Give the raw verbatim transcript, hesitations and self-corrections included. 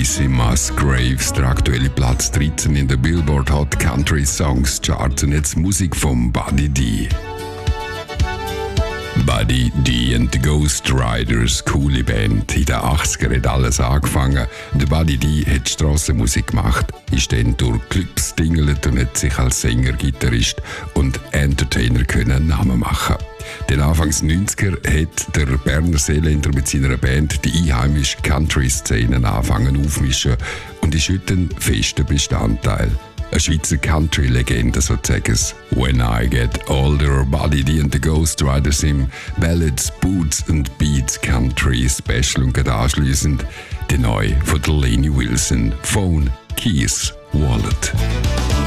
Casey Musgraves, der aktuelle Platz dreizehn in der Billboard Hot Country Songs Chart. Und jetzt Musik von Buddy D. Buddy D and the Ghost Riders, coole Band. In den achtziger hat alles angefangen. Der Buddy D hat Strassenmusik gemacht, ist dann durch Clubs tingelt und hat sich als Sänger, Gitarrist und Entertainer können einen Namen machen. Den Anfangs neunziger hat der Berner Seeländer mit seiner Band die einheimische Country-Szene angefangen aufmischen und ist heute ein fester Bestandteil. Eine Schweizer Country-Legende sozusagen. When I Get Older, Buddy D and the Ghost Riders im Ballads, Boots and Beats Country Special und gerade anschliessend die neue von der Lainey Wilson, Phone, Keys, Wallet.